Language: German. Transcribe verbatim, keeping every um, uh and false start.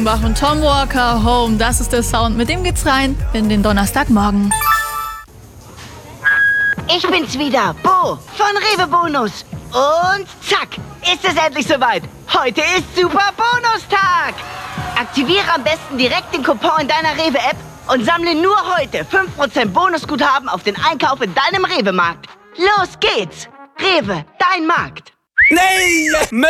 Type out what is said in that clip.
Bach und Tom Walker, Home, das ist der Sound. Mit dem geht's rein in den Donnerstagmorgen. Ich bin's wieder, Bo von Rewe Bonus. Und zack, ist es endlich soweit. Heute ist Super Bonustag. Aktiviere am besten direkt den Coupon in deiner Rewe-App und sammle nur heute fünf Prozent Bonusguthaben auf den Einkauf in deinem Rewe-Markt. Los geht's! Rewe, dein Markt. Nee!